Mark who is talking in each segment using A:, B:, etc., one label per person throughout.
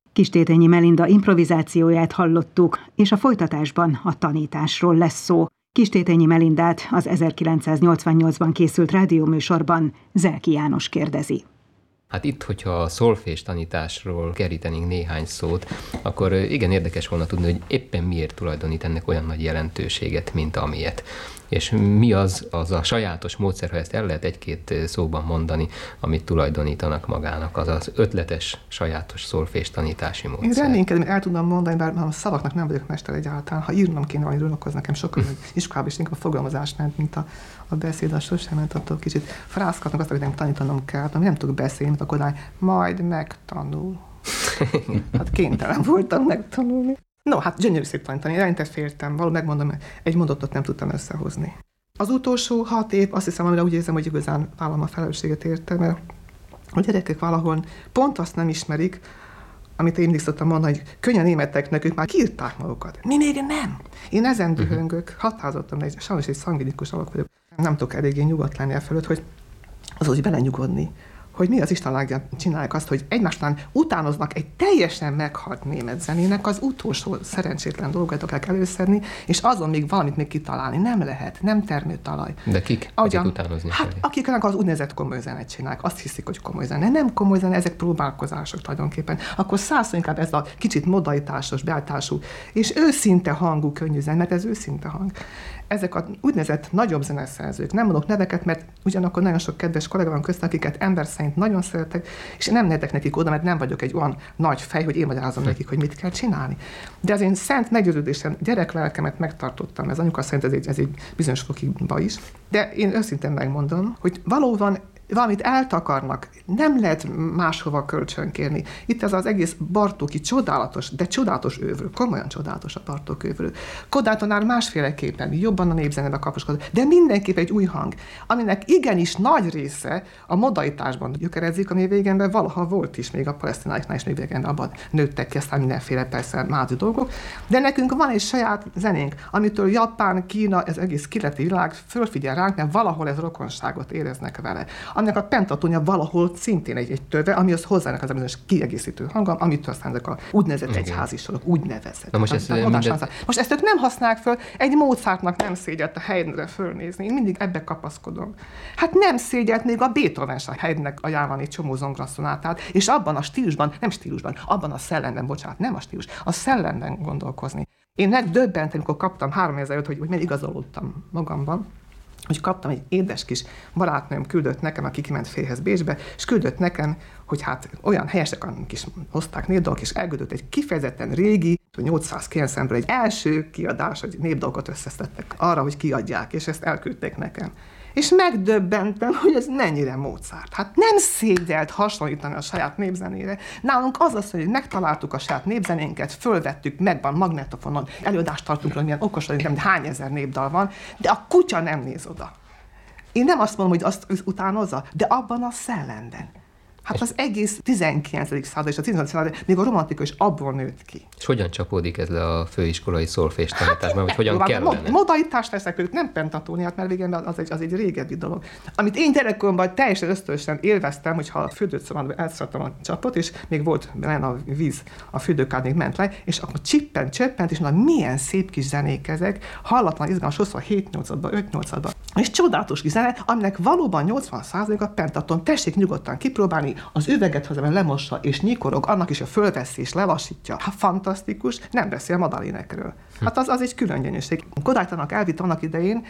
A: Kistétényi Melinda improvizációját hallottuk, és a folytatásban a tanításról lesz szó. Kistétényi Melindát az 1988-ban készült rádióműsorban Zelki János kérdezi.
B: Hát itt, hogyha a szolfés tanításról kerítenénk néhány szót, akkor igen érdekes volna tudni, hogy éppen miért tulajdonít ennek olyan nagy jelentőséget, mint amilyet. És mi az a sajátos módszer, ha ezt el lehet egy-két szóban mondani, amit tulajdonítanak magának, az az ötletes, sajátos szolfés tanítási módszer.
C: Én reménykedem, el tudom mondani, bár a szavaknak nem vagyok mester egyáltalán. Ha írnom kéne, vagy írnak, az nekem sokkal iskolában is inkább a fogalmazás ment, mint a beszéd, az sosem ment, attól kicsit frászkatnak azt, hogy nem tanítanom kell, nem tudok beszélni, mint akkor majd megtanul. Hát kénytelen voltam megtanulni. No, hát gyönyörű szép tanítani, eleinte féltem, való megmondom, egy mondatot nem tudtam összehozni. Az utolsó 6 év, azt hiszem, amire úgy érzem, hogy igazán vállalom a felelősséget érte, mert a gyerekek valahol pont azt nem ismerik, amit én mindig szoktam mondani, hogy könnyen németeknek, ők már kiírták magukat. Mi még nem. Én ezen dühöngök, határozottam, de sajnos egy szangvinikus alak vagyok. Nem tudok eléggé nyugodt lenni e fölött, hogy hogy belenyugodni. Hogy mi az Isten lágyán csinálják azt, hogy egymástán utánoznak egy teljesen meghalt német zenének az utolsó szerencsétlen dolgokat kell előszedni, és azon még valamit még kitalálni. Nem lehet, nem termőtalaj.
B: De kik? Akik utánozni
C: hát akiknek az úgynevezett komoly zenét csinálják, azt hiszik, hogy komoly zene. Nem komoly zene, ezek próbálkozások tulajdonképpen. Akkor szállszor inkább ez a kicsit modalitásos, beállítású, és őszinte hangú könnyű zene, mert ez őszinte hang. Ezek a úgynevezett nagyobb zeneszerzők, nem mondok neveket, mert ugyanakkor nagyon sok kedves kollega van köztem, akiket ember szerint nagyon szeretek, és nem nehetek nekik oda, mert nem vagyok egy olyan nagy fej, hogy én magyarázom nekik, hogy mit kell csinálni. De az én szent meggyőződésem, gyereklelkemet megtartottam, ez anyuka szerint ez egy bizonyos fokig baj is, de én őszintén megmondom, hogy valóban valamit eltakarnak, nem lehet máshova kölcsönkérni. Itt ez az egész Bartóki csodálatos, de csodálatos ővrő, komolyan csodálatos a Bartók ővrő. Kodátonál másféleképpen, jobban a népzenébe kapcsolódik, de mindenképp egy új hang, aminek igenis nagy része a modalitásban gyökerezik, ami végemben valaha volt is, még a palesztináiknál is még végemben abban nőttek ki, aztán mindenféle persze mázi dolgok, de nekünk van egy saját zenénk, amitől Japán, Kína, ez egész keleti világ fölfigyel ránk, mert valahol ez rokonságot éreznek vele. Aminek a pentatónja valahol szintén egy töve, ami az hozzának az a bizonyos kiegészítő hangom, amitől aztán ezek a úgynevezett egyházi sorok, úgynevezett. Most ezt ők nem használják föl, egy Mozartnak nem szégyelt a Haydnre fölnézni, én mindig ebbe kapaszkodom. Hát nem szégyelt még a Beethoven a Haydnnek ajánlani egy csomó zongoraszonátát, és abban a stílusban, nem stílusban, abban a szellemben, bocsánat, nem a stílus, a szellemben gondolkozni. Én megdöbbentem, amikor kaptam 3 év ezelőtt, hogy megigazolódtam magamban, hogy kaptam egy édes kis barátnőm, küldött nekem, aki kiment férjhez Bécsbe, és küldött nekem, hogy hát olyan helyesek a kis hozták népdalok, és elküldött egy kifejezetten régi, 890-ből egy első kiadás, hogy népdalokat összeszedtek arra, hogy kiadják, és ezt elküldték nekem. És megdöbbentem, hogy ez mennyire Mozart. Hát nem szégyelt hasonlítani a saját népzenére. Nálunk az, hogy megtaláltuk a saját népzenénket, fölvettük, megvan magnetofonon, előadást tartunk, hogy milyen okos vagyunk, de hány ezer népdal van, de a kutya nem néz oda. Én nem azt mondom, hogy azt utánozza, de abban a szellemben. Hát az egész 19. század és a 18. század, még a romantika is abból nőtt ki.
B: És hogyan csapódik ez le a főiskolai szolfés tanításban, vagy hogyan kellene?
C: Modalitást leszek ők, nem pentatóniát, mert végén az egy régebbi dolog. Amit én gyerekkoromban teljesen ösztönösen élveztem, hogyha a fürdőszobában elszálltam a csapot, és még volt benne a víz, a fürdőkád még ment le, és akkor csöppent, és milyen szép kis zenék ezek, hallatlan izgalmas, sokszor 7-8-ban, 5-8-ban. És csodálatos kis zene, aminek valóban 80%-a pentaton, tessék nyugodtan kipróbálni, az üveget hozzá lemossa és nyikorog, annak is a fölveszi és lelassítja. Hát fantasztikus, nem beszél Madalénekről. Hát az egy külön gyönyörség. Kodálytanak elvitt annak idején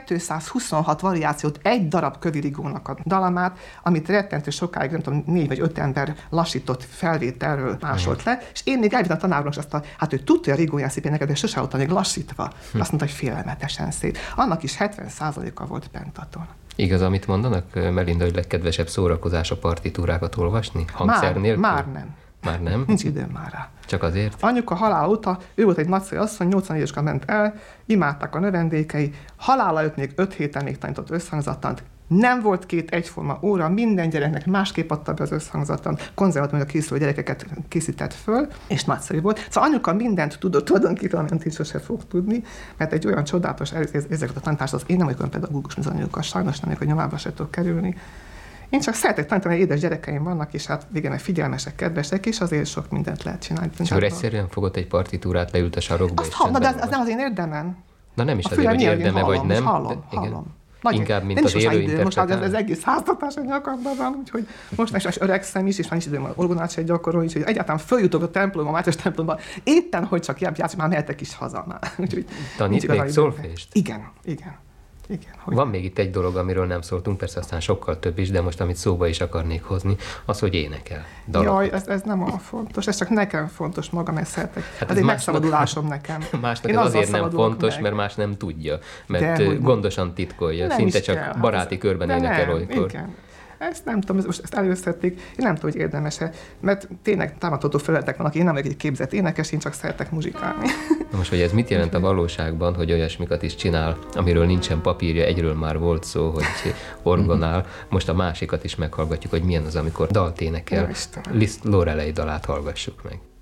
C: 226 variációt egy darab kövirigónak a dalamát, amit rettentő sokáig, nem tudom, 4 vagy 5 ember lassított felvételről másolt le, és én még elvittem a tanárnak azt hát ő tudta, hogy a rigóján szépen neked, de sose voltam még lassítva. Azt mondta, hogy félelmetesen szép. Annak is 70%-a volt pentaton.
B: Igaz, amit mondanak, Melinda, hogy legkedvesebb szórakozás a partitúrákat olvasni? Hangszer nélkül?
C: Már nem.
B: Már nem?
C: Nincs időm már rá.
B: Csak azért?
C: Anyuka halál óta, ő volt egy nagyszerű asszony, 84 évesen ment el, imádták a növendékei, halála előtt még 5 héten még tanított összhangzattant. Nem volt 2 egyforma óra, minden gyereknek másképp adta be az összhangzattant, konzervatóriumra készülő gyerekeket készített föl, és nagyszerű volt. Szóval anyuka mindent tudott tulajdonképpen, amit is sose fog tudni, mert egy olyan csodálatos ezeket a tanítást, az én nem vagyok olyan pedagógus, mint az anyuka, sajnos nem vagyok, hogy nyomába se tudok kerülni. Én csak szeretek tanítani, édes gyerekeim vannak, és hát igen, figyelmesek, kedvesek, és azért sok mindent lehet csinálni.
B: És akkor egyszerűen fogott egy partitúrát, leült a sarokba, és
C: de az nem az én érdemem.
B: Na nem is azért, hogy érdeme vagy nem.
C: Hallom.
B: Inkább, mint az élő interpretálás.
C: Most az egész háztartás a nyakamban van, úgyhogy most is öregszem is, és van is időm orgonát se gyakorolni, úgyhogy egyáltalán följutok a templomba, a Mátyás templomba, éppen, hogy csak játszom, már mehetek is haza már.
B: Tanít még szolfést?
C: Igen.
B: Van még itt egy dolog, amiről nem szóltunk, persze aztán sokkal több is, de most amit szóba is akarnék hozni, az, hogy énekel dalokat.
C: Jaj, ez nem olyan fontos, ez csak nekem fontos, magam ezt szeretek.
B: Hát
C: ez egy megszabadulásom nekem.
B: Másnak ez azért nem fontos, mert más nem tudja, mert gondosan titkolja, szinte csak baráti körben énekel olykor.
C: Igen. Ezt nem tudom, ezt előszedték, én nem tudom, hogy érdemes-e, mert tényleg támadható felületek vannak, én nem vagyok egy képzett énekes, én csak szeretek muzsikálni.
B: Na most, hogy ez mit jelent a valóságban, hogy olyasmikat is csinál, amiről nincsen papírja, egyről már volt szó, hogy orgonál, most a másikat is meghallgatjuk, hogy milyen az, amikor dalt énekel. Liszt Lorelei dalát hallgassuk meg.